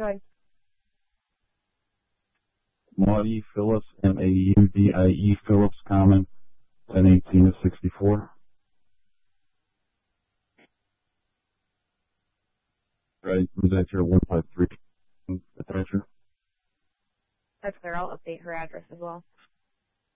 Go ahead. Maudie Phillips, Maudie Phillips, Common, 1018 to 64. Right, was that your 153 attacher? That's clear. I'll update her address as well.